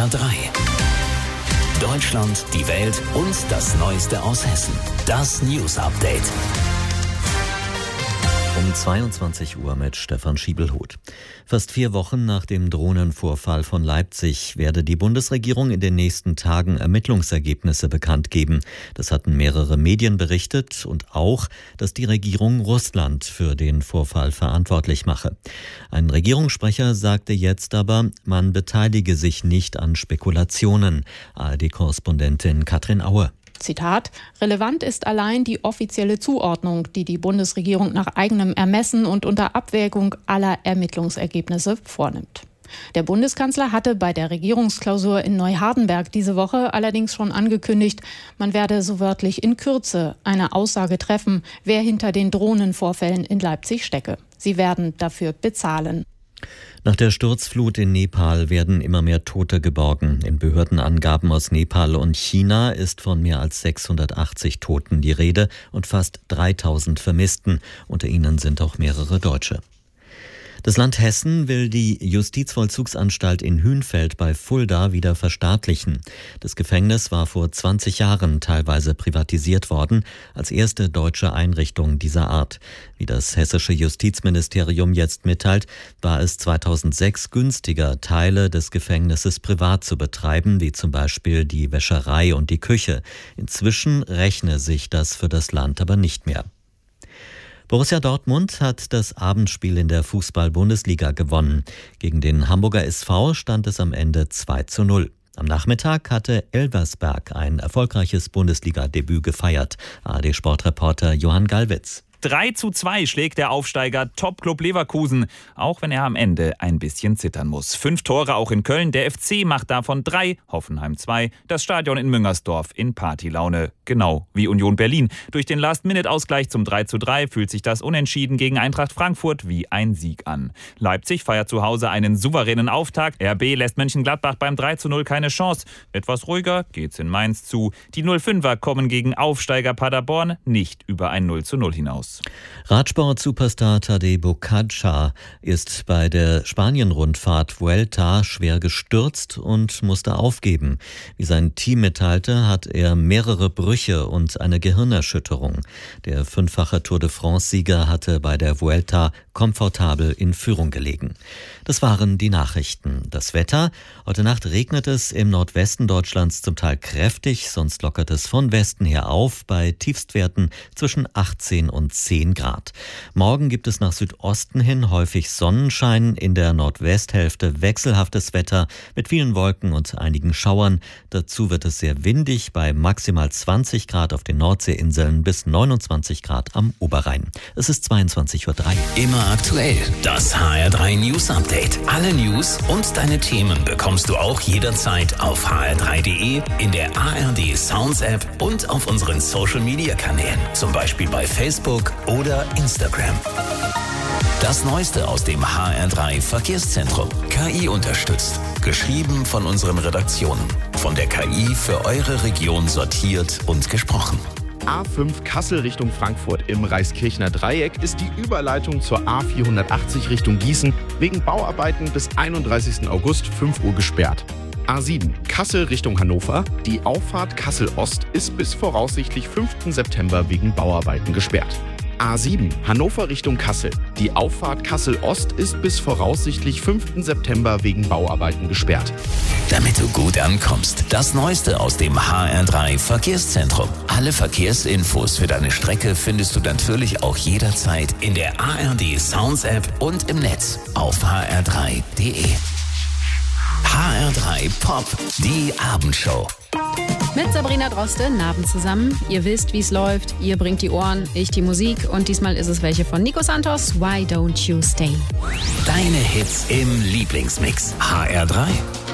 HR3. Deutschland, die Welt und das Neueste aus Hessen. Das News Update. Um 22 Uhr mit Stefan Schiebelhuth. Fast 4 Wochen nach dem Drohnenvorfall von Leipzig werde die Bundesregierung in den nächsten Tagen Ermittlungsergebnisse bekannt geben. Das hatten mehrere Medien berichtet und auch, dass die Regierung Russland für den Vorfall verantwortlich mache. Ein Regierungssprecher sagte jetzt aber, man beteilige sich nicht an Spekulationen. ARD-Korrespondentin Katrin Aue. Zitat: Relevant ist allein die offizielle Zuordnung, die die Bundesregierung nach eigenem Ermessen und unter Abwägung aller Ermittlungsergebnisse vornimmt. Der Bundeskanzler hatte bei der Regierungsklausur in Neuhardenberg diese Woche allerdings schon angekündigt, man werde so wörtlich in Kürze eine Aussage treffen, wer hinter den Drohnenvorfällen in Leipzig stecke. Sie werden dafür bezahlen. Nach der Sturzflut in Nepal werden immer mehr Tote geborgen. In Behördenangaben aus Nepal und China ist von mehr als 680 Toten die Rede und fast 3000 Vermissten. Unter ihnen sind auch mehrere Deutsche. Das Land Hessen will die Justizvollzugsanstalt in Hünfeld bei Fulda wieder verstaatlichen. Das Gefängnis war vor 20 Jahren teilweise privatisiert worden, als erste deutsche Einrichtung dieser Art. Wie das hessische Justizministerium jetzt mitteilt, war es 2006 günstiger, Teile des Gefängnisses privat zu betreiben, wie zum Beispiel die Wäscherei und die Küche. Inzwischen rechne sich das für das Land aber nicht mehr. Borussia Dortmund hat das Abendspiel in der Fußball-Bundesliga gewonnen. Gegen den Hamburger SV stand es am Ende 2:0. Am Nachmittag hatte Elversberg ein erfolgreiches Bundesliga-Debüt gefeiert. ARD-Sportreporter Johann Gallwitz. 3:2 schlägt der Aufsteiger Top-Club Leverkusen, auch wenn er am Ende ein bisschen zittern muss. 5 Tore auch in Köln, der FC macht davon 3, Hoffenheim 2, das Stadion in Müngersdorf in Partylaune, genau wie Union Berlin. Durch den Last-Minute-Ausgleich zum 3:3 fühlt sich das Unentschieden gegen Eintracht Frankfurt wie ein Sieg an. Leipzig feiert zu Hause einen souveränen Auftakt, RB lässt Mönchengladbach beim 3:0 keine Chance. Etwas ruhiger geht's in Mainz zu. Die 05er kommen gegen Aufsteiger Paderborn nicht über ein 0:0 hinaus. Radsport-Superstar Tadej Pogačar ist bei der Spanien-Rundfahrt Vuelta schwer gestürzt und musste aufgeben. Wie sein Team mitteilte, hat er mehrere Brüche und eine Gehirnerschütterung. Der 5-fache Tour de France-Sieger hatte bei der Vuelta komfortabel in Führung gelegen. Das waren die Nachrichten. Das Wetter: Heute Nacht regnet es im Nordwesten Deutschlands zum Teil kräftig, sonst lockert es von Westen her auf bei Tiefstwerten zwischen 18 und 10 Grad. Morgen gibt es nach Südosten hin häufig Sonnenschein, in der Nordwesthälfte wechselhaftes Wetter mit vielen Wolken und einigen Schauern. Dazu wird es sehr windig bei maximal 20 Grad auf den Nordseeinseln bis 29 Grad am Oberrhein. Es ist 22:03 Uhr. Immer aktuell. Das HR3 News Update. Alle News und deine Themen bekommst du auch jederzeit auf hr3.de, in der ARD Sounds App und auf unseren Social Media Kanälen. Zum Beispiel bei Facebook oder Instagram. Das Neueste aus dem HR3 Verkehrszentrum. KI unterstützt. Geschrieben von unseren Redaktionen. Von der KI für eure Region sortiert und gesprochen. A5 Kassel Richtung Frankfurt im Reiskirchner Dreieck ist die Überleitung zur A480 Richtung Gießen wegen Bauarbeiten bis 31. August 5 Uhr gesperrt. A7 Kassel Richtung Hannover. Die Auffahrt Kassel Ost ist bis voraussichtlich 5. September wegen Bauarbeiten gesperrt. A7 Hannover Richtung Kassel. Die Auffahrt Kassel Ost ist bis voraussichtlich 5. September wegen Bauarbeiten gesperrt. Damit du gut ankommst, das Neueste aus dem HR3 Verkehrszentrum. Alle Verkehrsinfos für deine Strecke findest du natürlich auch jederzeit in der ARD Sounds App und im Netz auf hr3.de. HR3 Pop, die Abendshow. Mit Sabrina Droste, Abend zusammen. Ihr wisst, wie es läuft. Ihr bringt die Ohren, ich die Musik. Und diesmal ist es welche von Nico Santos. Why Don't You Stay? Deine Hits im Lieblingsmix. HR3.